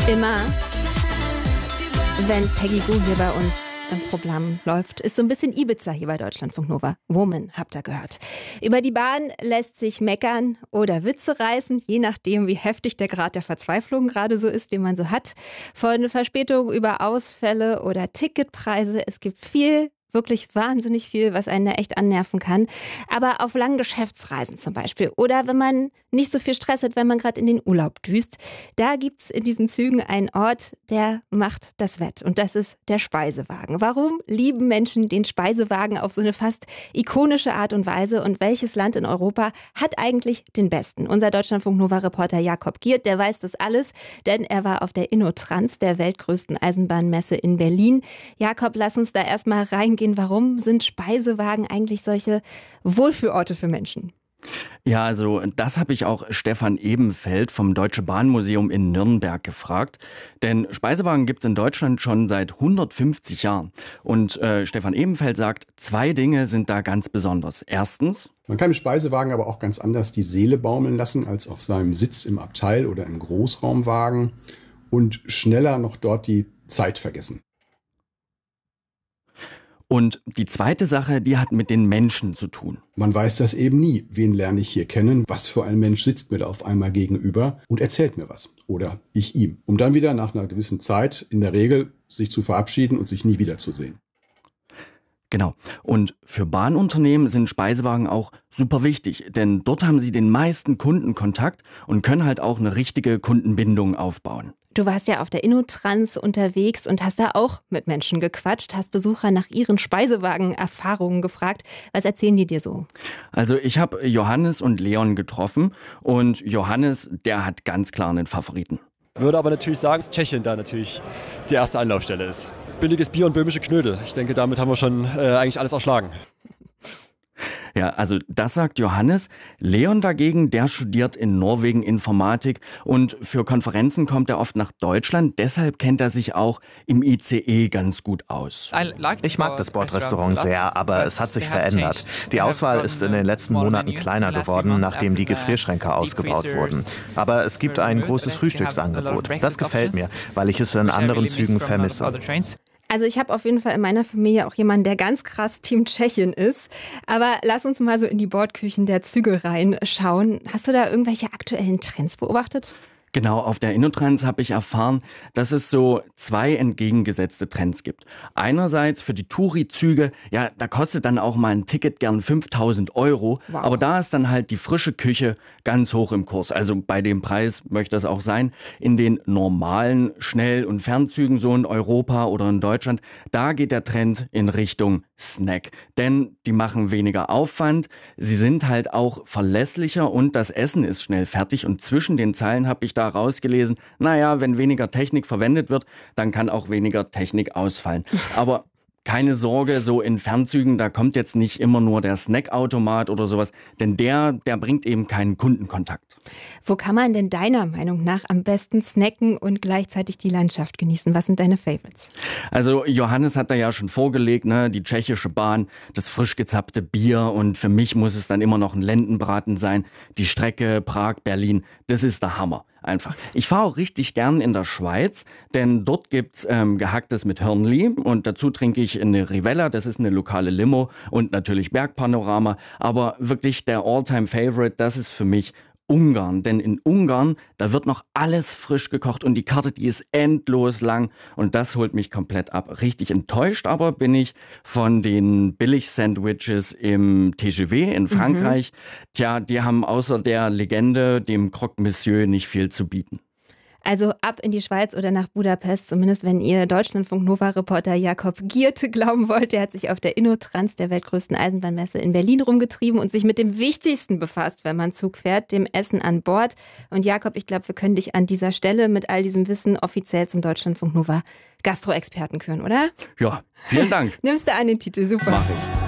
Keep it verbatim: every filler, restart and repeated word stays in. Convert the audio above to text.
Immer, wenn Peggy Gou hier bei uns im Programm läuft, ist so ein bisschen Ibiza hier bei Deutschlandfunk Nova. Woman, habt ihr gehört. Über die Bahn lässt sich meckern oder Witze reißen, je nachdem, wie heftig der Grad der Verzweiflung gerade so ist, den man so hat. Von Verspätung über Ausfälle oder Ticketpreise. Es gibt viel, wirklich wahnsinnig viel, was einen da echt annerven kann. Aber auf langen Geschäftsreisen zum Beispiel oder wenn man nicht so viel Stress hat, wenn man gerade in den Urlaub düst, da gibt's in diesen Zügen einen Ort, der macht das wett. Und das ist der Speisewagen. Warum lieben Menschen den Speisewagen auf so eine fast ikonische Art und Weise? Und welches Land in Europa hat eigentlich den besten? Unser Deutschlandfunk-Nova-Reporter Jakob Giert, der weiß das alles, denn er war auf der InnoTrans, der weltgrößten Eisenbahnmesse in Berlin. Jakob, lass uns da erstmal reingehen. Warum sind Speisewagen eigentlich solche Wohlfühlorte für Menschen? Ja, also das habe ich auch Stefan Ebenfeld vom Deutsche Bahnmuseum in Nürnberg gefragt. Denn Speisewagen gibt es in Deutschland schon seit hundertfünfzig Jahren. Und äh, Stefan Ebenfeld sagt, zwei Dinge sind da ganz besonders. Erstens: Man kann im Speisewagen aber auch ganz anders die Seele baumeln lassen als auf seinem Sitz im Abteil oder im Großraumwagen und schneller noch dort die Zeit vergessen. Und die zweite Sache, die hat mit den Menschen zu tun. Man weiß das eben nie. Wen lerne ich hier kennen? Was für ein Mensch sitzt mir da auf einmal gegenüber und erzählt mir was? Oder ich ihm. Um dann wieder nach einer gewissen Zeit in der Regel sich zu verabschieden und sich nie wiederzusehen. Genau. Und für Bahnunternehmen sind Speisewagen auch super wichtig, denn dort haben sie den meisten Kundenkontakt und können halt auch eine richtige Kundenbindung aufbauen. Du warst ja auf der InnoTrans unterwegs und hast da auch mit Menschen gequatscht, hast Besucher nach ihren Speisewagen-Erfahrungen gefragt. Was erzählen die dir so? Also ich habe Johannes und Leon getroffen und Johannes, der hat ganz klar einen Favoriten. Würde aber natürlich sagen, dass Tschechien da natürlich die erste Anlaufstelle ist. Billiges Bier und böhmische Knödel. Ich denke, damit haben wir schon äh, eigentlich alles erschlagen. Ja, also das sagt Johannes. Leon dagegen, der studiert in Norwegen Informatik und für Konferenzen kommt er oft nach Deutschland. Deshalb kennt er sich auch im I C E ganz gut aus. Ich mag das Bordrestaurant sehr, aber es hat sich verändert. Die Auswahl ist in den letzten Monaten kleiner geworden, nachdem die Gefrierschränke ausgebaut wurden. Aber es gibt ein großes Frühstücksangebot. Das gefällt mir, weil ich es in anderen Zügen vermisse. Also ich habe auf jeden Fall in meiner Familie auch jemanden, der ganz krass Team Tschechien ist. Aber lass uns mal so in die Bordküchen der Züge reinschauen. Hast du da irgendwelche aktuellen Trends beobachtet? Genau, auf der InnoTrans habe ich erfahren, dass es so zwei entgegengesetzte Trends gibt. Einerseits für die Touri-Züge, ja, da kostet dann auch mal ein Ticket gern fünftausend Euro. Wow. Aber da ist dann halt die frische Küche ganz hoch im Kurs. Also bei dem Preis möchte das auch sein. In den normalen Schnell- und Fernzügen, so in Europa oder in Deutschland, da geht der Trend in Richtung Snack. Denn die machen weniger Aufwand, sie sind halt auch verlässlicher und das Essen ist schnell fertig. Und zwischen den Zeilen habe ich da rausgelesen, naja, wenn weniger Technik verwendet wird, dann kann auch weniger Technik ausfallen. Aber keine Sorge, so in Fernzügen, da kommt jetzt nicht immer nur der Snackautomat oder sowas, denn der, der bringt eben keinen Kundenkontakt. Wo kann man denn deiner Meinung nach am besten snacken und gleichzeitig die Landschaft genießen? Was sind deine Favorites? Also Johannes hat da ja schon vorgelegt, ne, die tschechische Bahn, das frisch gezapfte Bier und für mich muss es dann immer noch ein Lendenbraten sein. Die Strecke Prag-Berlin, das ist der Hammer. Einfach. Ich fahre auch richtig gern in der Schweiz, denn dort gibt's ähm, Gehacktes mit Hörnli und dazu trinke ich eine Rivella, das ist eine lokale Limo und natürlich Bergpanorama, aber wirklich der All-Time-Favorite, das ist für mich Ungarn, denn in Ungarn, da wird noch alles frisch gekocht und die Karte, die ist endlos lang und das holt mich komplett ab. Richtig enttäuscht aber bin ich von den Billig-Sandwiches im T G V in Frankreich. Mhm. Tja, die haben außer der Legende, dem Croque Monsieur, nicht viel zu bieten. Also ab in die Schweiz oder nach Budapest, zumindest wenn ihr Deutschlandfunk-Nova-Reporter Jakob Giert glauben wollt. Der hat sich auf der InnoTrans, der weltgrößten Eisenbahnmesse in Berlin, rumgetrieben und sich mit dem Wichtigsten befasst, wenn man Zug fährt, dem Essen an Bord. Und Jakob, ich glaube, wir können dich an dieser Stelle mit all diesem Wissen offiziell zum Deutschlandfunk-Nova Gastro-Experten küren, oder? Ja, vielen Dank. Nimmst du an den Titel, super. Mach ich.